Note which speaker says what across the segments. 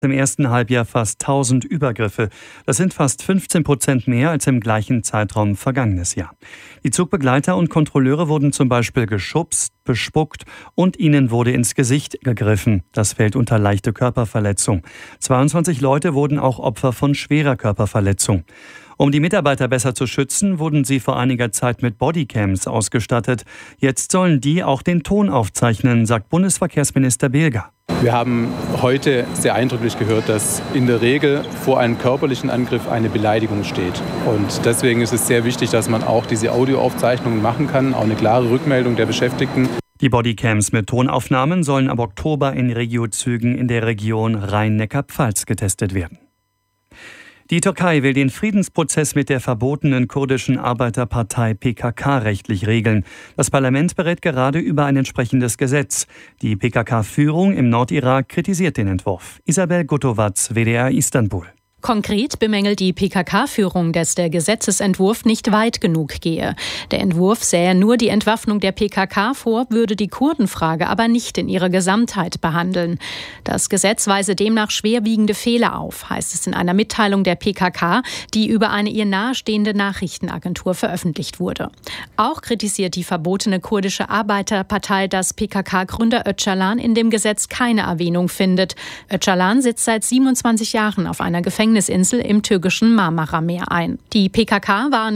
Speaker 1: Im ersten Halbjahr fast 1000 Übergriffe. Das sind fast 15% mehr als im gleichen Zeitraum vergangenes Jahr. Die Zugbegleiter und Kontrolleure wurden zum Beispiel geschubst, bespuckt und ihnen wurde ins Gesicht gegriffen. Das fällt unter leichte Körperverletzung. 22 Leute wurden auch Opfer von schwerer Körperverletzung. Um die Mitarbeiter besser zu schützen, wurden sie vor einiger Zeit mit Bodycams ausgestattet. Jetzt sollen die auch den Ton aufzeichnen, sagt Bundesverkehrsminister Bilger.
Speaker 2: Wir haben heute sehr eindrücklich gehört, dass in der Regel vor einem körperlichen Angriff eine Beleidigung steht. Und deswegen ist es sehr wichtig, dass man auch diese Audioaufzeichnungen machen kann, auch eine klare Rückmeldung der Beschäftigten.
Speaker 1: Die Bodycams mit Tonaufnahmen sollen ab Oktober in Regiozügen in der Region Rhein-Neckar-Pfalz getestet werden. Die Türkei will den Friedensprozess mit der verbotenen kurdischen Arbeiterpartei PKK rechtlich regeln. Das Parlament berät gerade über ein entsprechendes Gesetz. Die PKK-Führung im Nordirak kritisiert den Entwurf. Isabel Gutowatz, WDR Istanbul.
Speaker 3: Konkret bemängelt die PKK-Führung, dass der Gesetzesentwurf nicht weit genug gehe. Der Entwurf sähe nur die Entwaffnung der PKK vor, würde die Kurdenfrage aber nicht in ihrer Gesamtheit behandeln. Das Gesetz weise demnach schwerwiegende Fehler auf, heißt es in einer Mitteilung der PKK, die über eine ihr nahestehende Nachrichtenagentur veröffentlicht wurde. Auch kritisiert die verbotene kurdische Arbeiterpartei, dass PKK-Gründer Öcalan in dem Gesetz keine Erwähnung findet. Öcalan sitzt seit 27 Jahren auf einer Gefängnisinsel im türkischen Marmara-Meer ein. Die PKK war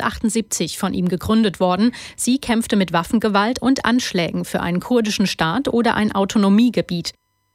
Speaker 3: 1978 von ihm gegründet worden. Sie kämpfte mit Waffengewalt und Anschlägen für einen kurdischen Staat oder ein Autonomiegebiet.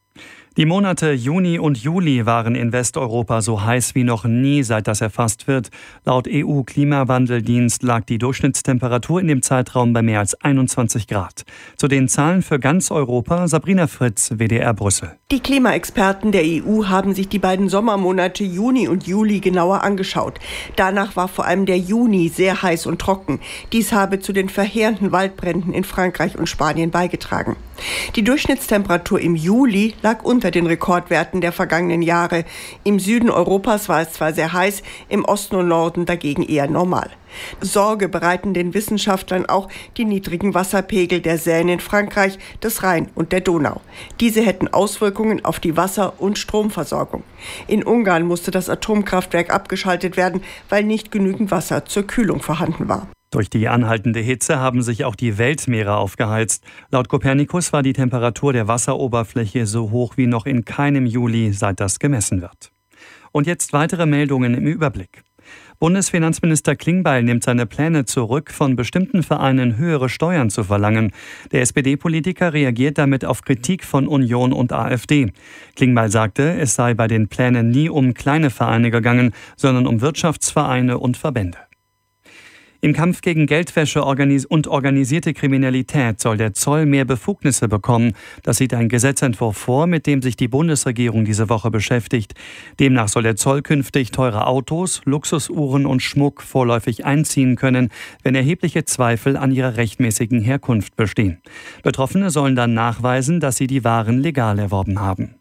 Speaker 1: Die Monate Juni und Juli waren in Westeuropa so heiß wie noch nie, seit das erfasst wird. Laut EU-Klimawandeldienst lag die Durchschnittstemperatur in dem Zeitraum bei mehr als 21 Grad. Zu den Zahlen für ganz Europa, Sabrina Fritz, WDR Brüssel.
Speaker 4: Die Klimaexperten der EU haben sich die beiden Sommermonate Juni und Juli genauer angeschaut. Danach war vor allem der Juni sehr heiß und trocken. Dies habe zu den verheerenden Waldbränden in Frankreich und Spanien beigetragen. Die Durchschnittstemperatur im Juli lag unter den Rekordwerten der vergangenen Jahre. Im Süden Europas war es zwar sehr heiß, im Osten und Norden dagegen eher normal. Sorge bereiten den Wissenschaftlern auch die niedrigen Wasserpegel der Seine in Frankreich, des Rhein und der Donau. Diese hätten Auswirkungen auf die Wasser- und Stromversorgung. In Ungarn musste das Atomkraftwerk abgeschaltet werden, weil nicht genügend Wasser zur Kühlung vorhanden war.
Speaker 1: Durch die anhaltende Hitze haben sich auch die Weltmeere aufgeheizt. Laut Copernicus war die Temperatur der Wasseroberfläche so hoch wie noch in keinem Juli, seit das gemessen wird. Und jetzt weitere Meldungen im Überblick. Bundesfinanzminister Klingbeil nimmt seine Pläne zurück, von bestimmten Vereinen höhere Steuern zu verlangen. Der SPD-Politiker reagiert damit auf Kritik von Union und AfD. Klingbeil sagte, es sei bei den Plänen nie um kleine Vereine gegangen, sondern um Wirtschaftsvereine und Verbände. Im Kampf gegen Geldwäsche und organisierte Kriminalität soll der Zoll mehr Befugnisse bekommen. Das sieht ein Gesetzentwurf vor, mit dem sich die Bundesregierung diese Woche beschäftigt. Demnach soll der Zoll künftig teure Autos, Luxusuhren und Schmuck vorläufig einziehen können, wenn erhebliche Zweifel an ihrer rechtmäßigen Herkunft bestehen. Betroffene sollen dann nachweisen, dass sie die Waren legal erworben haben.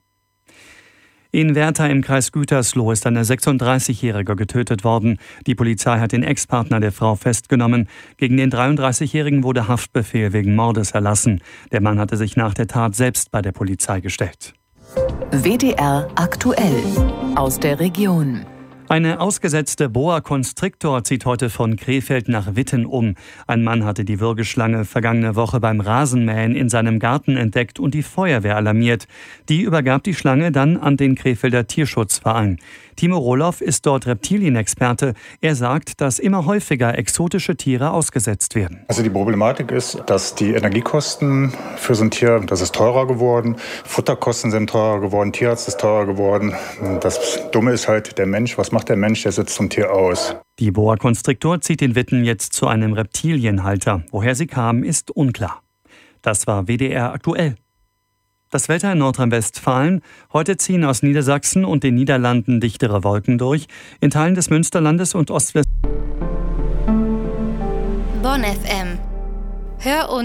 Speaker 1: In Werther im Kreis Gütersloh ist eine 36-Jährige getötet worden. Die Polizei hat den Ex-Partner der Frau festgenommen. Gegen den 33-Jährigen wurde Haftbefehl wegen Mordes erlassen. Der Mann hatte sich nach der Tat selbst bei der Polizei gestellt.
Speaker 5: WDR aktuell aus der Region.
Speaker 1: Eine ausgesetzte Boa Constrictor zieht heute von Krefeld nach Witten um. Ein Mann hatte die Würgeschlange vergangene Woche beim Rasenmähen in seinem Garten entdeckt und die Feuerwehr alarmiert. Die übergab die Schlange dann an den Krefelder Tierschutzverein. Timo Rohloff ist dort Reptilienexperte. Er sagt, dass immer häufiger exotische Tiere ausgesetzt werden.
Speaker 6: Also die Problematik ist, dass die Energiekosten für so ein Tier, das ist teurer geworden. Futterkosten sind teurer geworden, Tierarzt ist teurer geworden. Das Dumme ist halt der Mensch. Was macht der Mensch? Der setzt zum Tier aus.
Speaker 1: Die Boa Constrictor zieht in Witten jetzt zu einem Reptilienhalter. Woher sie kam, ist unklar. Das war WDR aktuell. Das Wetter in Nordrhein-Westfalen. Heute ziehen aus Niedersachsen und den Niederlanden dichtere Wolken durch. In Teilen des Münsterlandes und Ostwestfalen.
Speaker 7: Bonn FM. Hör uns